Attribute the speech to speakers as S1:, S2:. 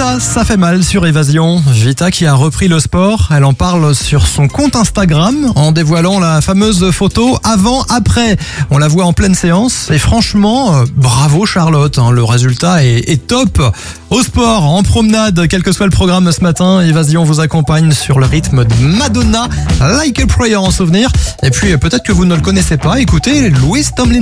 S1: Ça fait mal sur Évasion. Vita qui a repris le sport, elle en parle sur son compte Instagram en dévoilant la fameuse photo avant-après. On la voit en pleine séance et franchement, bravo Charlotte, le résultat est top. Au sport, en promenade, quel que soit le programme ce matin, Évasion vous accompagne sur le rythme de Madonna, Like a Prayer en souvenir. Et puis peut-être que vous ne le connaissez pas, écoutez Louis Tomlinson.